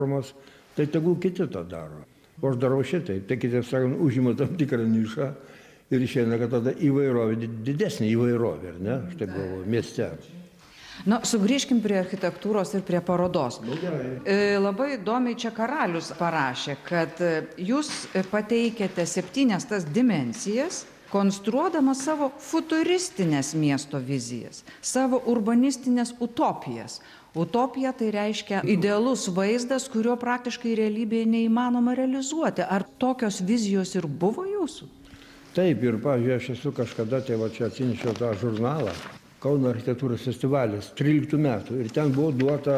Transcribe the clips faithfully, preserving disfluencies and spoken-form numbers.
tai tegul kiti tą daro. O aš darau šitai, tai kitaip sakant, užima tam tikrą nišą ir išeina, kad tada įvairovė, didesnė įvairovė, ar ne, aš taip galvoju, mieste. Na, sugrįžkim prie architektūros ir prie parodos. Nu, gerai. E, labai įdomiai čia Karalius parašė, kad jūs pateikėte septynias tas dimensijas, konstruodamas savo futuristinės miesto vizijas, savo urbanistinės utopijas. Utopija tai reiškia idealus vaizdas, kurio praktiškai realybėje neįmanoma realizuoti. Ar tokios vizijos ir buvo jūsų? Taip, ir, pavyzdžiui, aš esu kažkada, tai va čia atsinešiau tą žurnalą, Kauno architektūros festivalis, tryliktų metų, ir ten buvo duota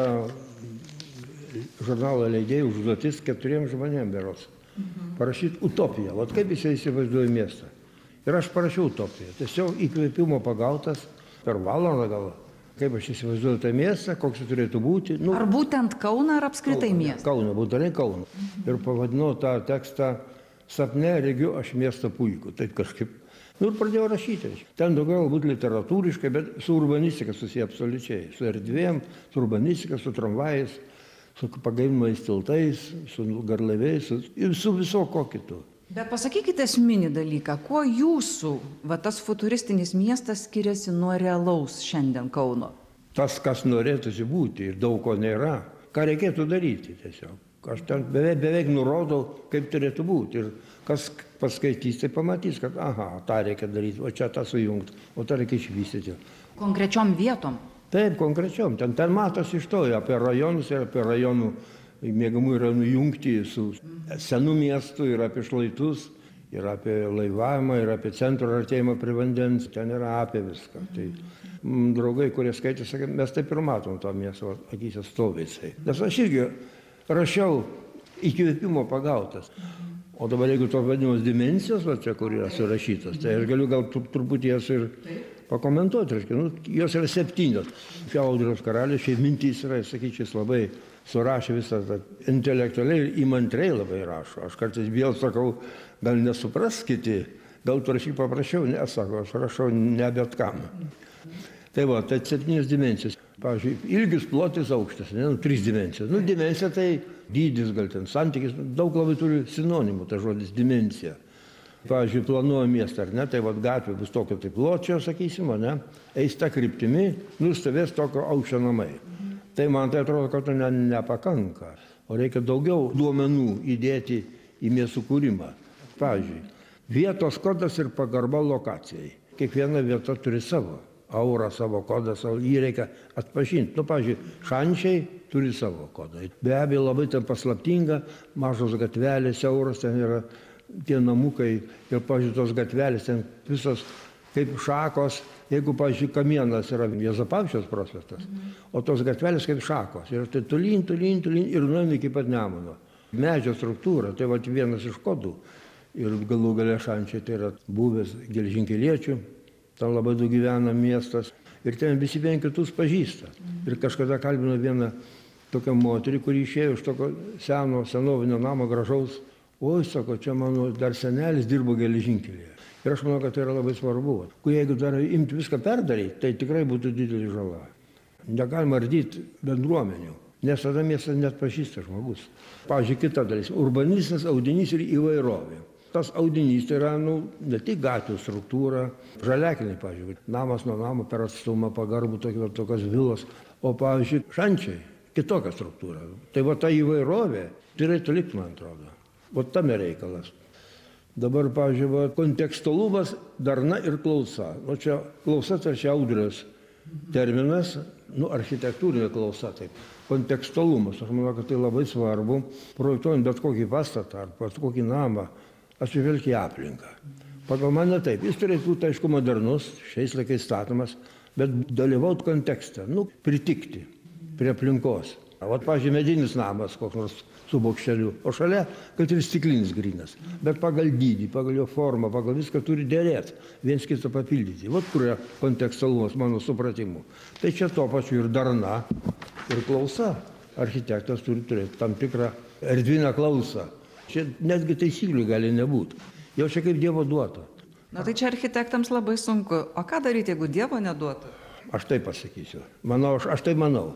žurnalo leidėjų užduotis keturiems žmonėms berods. Mhm. Parašyti utopiją, vat kaip jis įsivaizduoja miestą. Ir aš parašiau utopiją, tiesiog įkvėpimo pagautas per valandą gal. Kaip aš įsivaizduoju tą miestą, koks jis turėtų būti. Nu, ar būtent Kauną, ar apskritai Kauną, miestą? Kauną, būtinai Kauną. Mhm. Ir pavadinau tą tekstą Sapne regiu aš miestą puikų. Taip kažkaip. Nu ir pradėjau rašyti. Ten daugiau galbūt literatūriškai, bet su urbanistika susiję absoliučiai. Su erdvėm, su urbanistika, su tramvajais, su pagaivimais tiltais, su garlaiviais ir su viso ko kitu. Bet pasakykite esminį dalyką, kuo jūsų, va, tas futuristinis miestas skiriasi nuo realaus šiandien Kauno? Tas, kas norėtųsi būti ir daug ko nėra, ką reikėtų daryti tiesiog. Aš ten beveik, beveik nurodau, kaip turėtų būti. Ir kas paskaitys, tai pamatys, kad aha, tą reikia daryti, o čia tą sujungti, o tą reikia išvystyti. Konkrečiom vietom? Taip, konkrečiom. Ten, ten matosi iš to apie rajonus ir apie rajonų mėgamų rajonų jungtį su senu miestu ir apie šlaitus, ir apie laivavimą, ir apie centro artėjimą prie vandens. Ten yra apie viską. Tai m, draugai, kurie skaitė, sakė, mes taip ir matom tą miestą, akyse stovėsiai. Nes aš irgi rašiau įkvėpimo pagautas. O dabar jeigu tos vadinamos dimensijos, va čia, kur yra surašytos, tai aš galiu gal truputį jas ir pakomentuoti. Reiškia, nu, jos yra septynios. Audriaus Karalius, šiaip mintys yra, sakyčiau, jis labai surašė visą tą intelektualiai ir įmantriai labai rašo. Aš kartais vėl sakau, gal nesupras kiti, gal tu rašyk paprašiau, ne, sako, aš rašau ne bet kam. Tai va, tai septynios dimensijos. Pavyzdžiui, ilgis, plotis, aukštas, ne, nu, trys dimensijos. Nu, dimensija tai dydis, gal ten santykis, daug labai turi sinonimų, ta žodis dimensija. Pavyzdžiui, planuoja miestą, ar ne, tai va, gatvė bus tokio tai pločio, sakysim, ne, eis tą kryptimi, nustovės tokio aukščio namai. Tai man tai atrodo, kad to ne, nepakanka, o reikia daugiau duomenų įdėti į miestų kūrimą. Pavyzdžiui, vietos kodas ir pagarba lokacijai. Kiekviena vieta turi savo aurą, savo kodą, savo, jį reikia atpažinti. Nu, pavyzdžiui, Šančiai turi savo kodą. Be abejo, labai ten paslaptinga, mažos gatvelės, siauros, ten yra tie namukai ir, pavyzdžiui, tos gatvelės, ten visos kaip šakos, jeigu, pavyzdžiui, Kamienas yra Juozapavičiaus prospektas, o tos gatvelės kaip šakos. Ir tai tolyn, tolyn, tolyn ir nueina iki pat Nemuno. Medžio struktūra, tai va vienas iš kodų. Ir galų gale Šančiai tai yra buvęs geležinkeliečių. Ten labai daug gyvena miestas ir ten visi vieni kitus pažįsta. Ir kažkada kalbino vieną tokią moterį, kuri išėjo iš tokio seno, senovinio namo gražaus. Oi, sako, čia mano dar senelis dirbo geležinkelėje. Ir aš manau, kad tai yra labai svarbu. Jeigu dar imti viską perdaryti, tai tikrai būtų didelė žala. Negalima ardyti bendruomenių, nes tada miestas net pažįsta žmogus. Pavyzdžiui, kita dalis – urbanistinis audinys ir įvairovė. Tas audinys tai yra, nu, ne tik gatvių struktūra, žaliakalniai, pavyzdžiui, namas nuo namo per atstumą pagarbų, tokios, tokios vilos, o, pavyzdžiui, Šančiai, kitokia struktūra. Tai va ta įvairovė turėtų likti, man atrodo. O tame reikalas. Dabar, pavyzdžiui, va, kontekstualumas, darna ir klausa. Nu, čia klausa, tai čia Audriaus terminas, nu, architektūrinė klausa, taip. Kontekstualumas, aš manau, kad tai labai svarbu, projektuojant bet kokį pastatą ar bet kokį namą, atsižvelgti į aplinką. Pagal mane taip, jis turėtų būti, aišku, modernus, šiais laikais statomas, bet dalyvauti kontekste, nu, pritikti prie aplinkos. O, pavyzdžiui, medinis namas, koks nors su bokšteliu, o šalia, kad ir stiklinis grynas. Bet pagal dydį, pagal jo formą, pagal viską turi dėrėti, viens kitą papildyti. Vat kur yra kontekstualumas mano supratimu. Tai čia to pačiu ir darna, ir klausa. Architektas turi turėti tam tikrą erdvinę klausą. Čia netgi taisyklių gali nebūti. Jau čia kaip Dievo duota. Na tai čia architektams labai sunku. O ką daryti, jeigu Dievo neduota? Aš taip pasakysiu. Manau, aš, aš taip manau.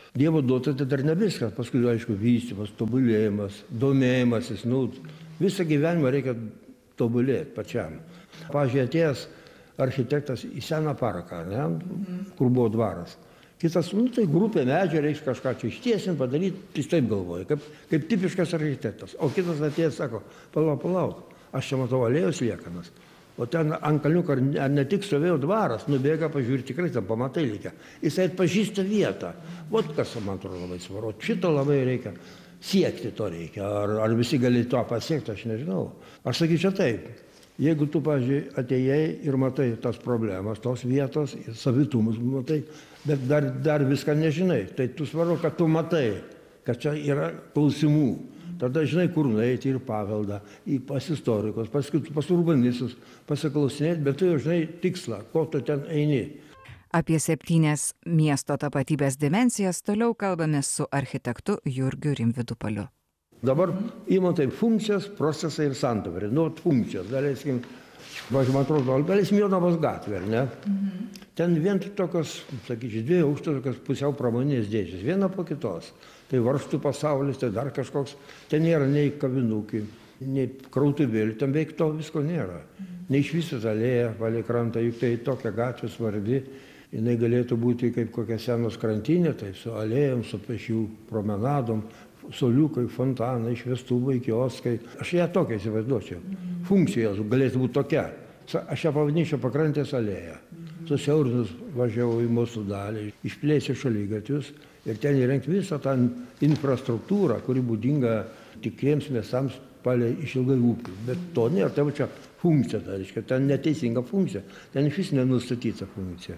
Dievo duota tai dar ne viskas, paskui, aišku, vystymas, tobulėjimas, domėjimasis, nu, visą gyvenimą reikia tobulėti pačiam. Pavyzdžiui, atėjęs architektas į seną paraką, ne, kur buvo dvaras. Kitas, nu, tai grupė medžio, reiks kažką čia ištiesim, padaryti, jis taip galvoja, kaip, kaip tipiškas architektas. O kitas atėjęs sako, palauk, palauk, aš čia matau alėjos liekanas. O ten ant kalniuko ar ne tik stovėjo dvaras, nubėga, pažiūrė, tikrai tam pamatai likę. Jisai atpažįsta vietą. Vot kas, man atrodo, labai svarbu. Šito labai reikia. Siekti to reikia. Ar, ar visi gali to pasiekti, aš nežinau. Aš sakyčiau taip. Jeigu tu, pavyzdžiui, atėjai ir matai tas problemas, tos vietos, savitumus matai, bet dar, dar viską nežinai, tai tu svarbu, kad tu matai, kad čia yra klausimų. Tada žinai, kur nueiti ir paveldą, į pas istorikus, pas, pas urbanistus, pasiklausinėti, bet tu jau žinai tikslą, ko tu ten eini. Apie septynias miesto tapatybės dimensijas toliau kalbamės su architektu Jurgiu Rimvydu Paliu. Dabar įmant taip funkcijas, procesai ir santavarė. Nu, funkcijos, galėsim, važiuoju, man atrodo, galėsim Jonavos gatvę, ar ne? Mhm. Ten vien tokios, sakyčiau, dviejų aukštų tokios pusiau pramoninės dėžės, viena po kitos. Tai varžtų pasaulis, tai dar kažkoks, ten nėra nei kavinukių, nei krautuvėlių, ten beveik to visko nėra. Mhm. Nei iš visos alėja, palei krantą, juk tai tokia gatvė svarbi, jinai galėtų būti kaip kokia senos krantinė, tai su alėjom, su pešių promenadom, soliukai, fontanai, šviestuvai, kioskai. Aš ją tokią įsivaizduočiau. Funkcijos galėtų būti tokia. Aš ją pavadinčiau pakrantės alėją. Susiaurinus važiavau į mūsų dalį, išplėsiu šaligatvius ir ten įrengti visą tą infrastruktūrą, kuri būdinga tikriems miestams palei išilgai upių. Bet to nėra, tai va čia funkcija, tai reiškia, ten neteisinga funkcija, ten iš vis nenustatyta funkcija.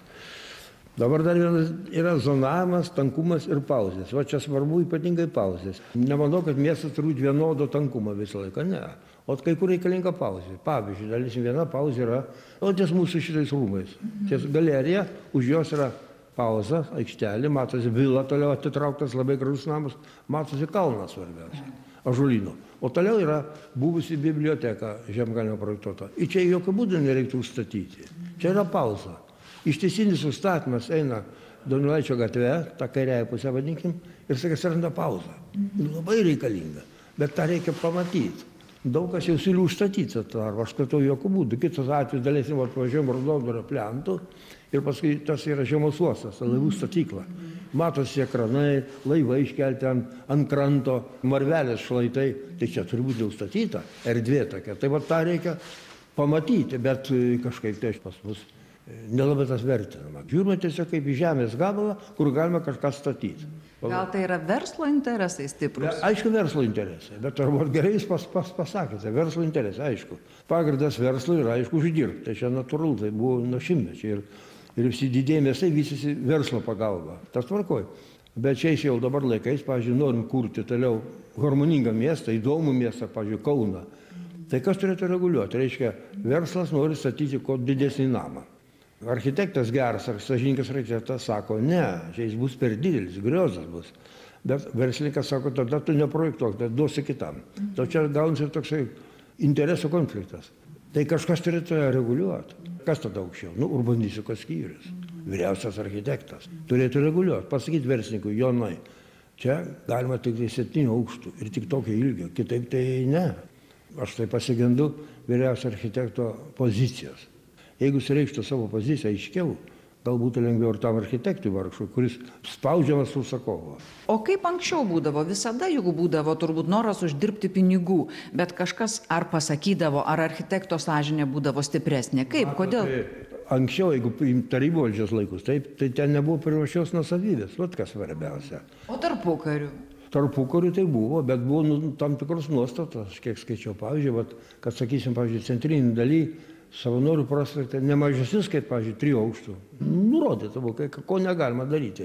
Dabar dar vienas yra zonavimas, tankumas ir pauzės. Va čia svarbu ypatingai pauzės. Nemanau, kad miestas turi vienodo tankumą visą laiką, ne. O kai kur reikalinga pauzė. Pavyzdžiui, dalysim, viena pauzė yra, o ties mūsų šitais rūmais. Ties galerija, už jos yra pauza, aikštelė, matosi vila, toliau atitrauktas labai gražus namas, matosi kalnas svarbiausia, ąžuolyno. O toliau yra buvusi biblioteka Žemkalnio projektuota. Ir čia jokių būdų nereiktų užstatyti. Čia yra pauza. Ištisinis užstatymas eina Donelaičio gatve, tą kairiąją pusę vadinkim, ir sakė, atsiranda pauza. Labai reikalinga, bet tą reikia pamatyti. Daug kas jau siūliu užstatyti tą darbą, aš skatau jokių būdų. Kitas atvejs dalėsim, atvažiuojam Raudondvario plentu ir paskui tas yra žiemos uostas, laivų statykla. Matosi ekranai, laivai iškelti ant, ant kranto, marvelės šlaitai, tai čia turi būti užstatyta, erdvė tokia. Tai va tą reikia pamatyti, bet kažkaip tai pas mus nelabai tas vertinama. Žiūrime tiesiog kaip į žemės gabalą, kur galima kažką statyti. Gal tai yra verslo interesai stiprus? Aišku, verslo interesai, bet turbūt gerai jūs pas, pas, pasakėte, verslo interesai, aišku. Pagrindas verslui yra, aišku, uždirbti, tai čia natūralu, tai buvo nuo šimtmečių ir, ir visi didieji miestai vystėsi verslo pagalba. Tas tvarkoj. Bet šiais jau dabar laikais, pavyzdžiui, norim kurti toliau harmoningą miestą, įdomų miestą, pavyzdžiui, Kauną. Tai kas turėtų reguliuoti? Tai reiškia, verslas nori statyti kuo didesnį namą. Architektas geras ar sąžininkas architektas sako, ne, čia jis bus per didelis, griozas bus. Bet verslininkas sako, tada tu neprojektuok, tada duosi kitam. Tai čia gaunasi toksai interesų konfliktas. Tai kažkas turėtų reguliuoti. Kas tada aukščiau? Nu, urbanistikos skyrius. Vyriausias architektas. Turėtų reguliuoti. Pasakyti verslininkui, Jonai, čia galima tik tai septynių aukštų ir tik tokio ilgio. Kitaip tai ne. Aš tai pasigendu vyriausio architekto pozicijos. Jeigu jis reikštų savo poziciją aiškiau, gal būtų lengviau ir tam architektui vargšui, kuris spaudžiamas užsakovo. O kaip anksčiau būdavo? Visada juk būdavo turbūt noras uždirbti pinigų, bet kažkas ar pasakydavo, ar architekto sąžinė būdavo stipresnė. Kaip? Kodėl? Tai anksčiau, jeigu tarybų valdžios laikus, taip, tai ten nebuvo privačios nuosavybės, vat kas svarbiausia. O tarpukariu? Tarpukariu tai buvo, bet buvo nu, tam tikros nuostatos, kiek skaičiau, pavyzdžiui, vat, kad sakysim, pavyzdžiui, centrinį daly savanorių prospekte nemažesnis, kaip, pavyzdžiui, trijų aukštų. Nurodyta buvo, ko negalima daryti.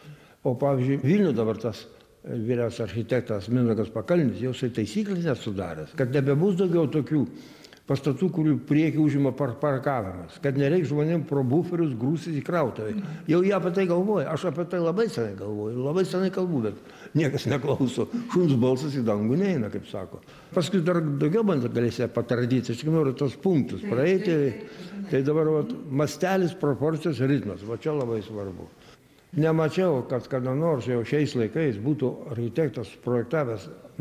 O, pavyzdžiui, Vilnių dabar tas vyriausias architektas Mindaugas Pakalnis jau jisai taisyklės nesudaręs, kad nebebus daugiau tokių pastatų, kurių priekį užima par parkavimas, kad nereiks žmonėm pro buferius grūsis į krautuvę. Jau jie apie tai galvoja, aš apie tai labai senai galvoju, labai senai kalbu, bet niekas neklauso. Šuns balsas į dangų neina, kaip sako. Paskui dar daugiau bandė galėsite patardyti, aš tik noriu tos punktus praeiti. Tai dabar vat, mastelis, proporcijos, ritmas, va čia labai svarbu. Nemačiau, kad kada nors jau šiais laikais būtų architektas projektavęs